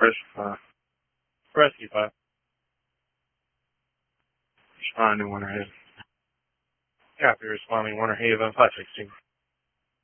Rescue 5. Responding Winter Haven. Copy, responding Winter Haven 516.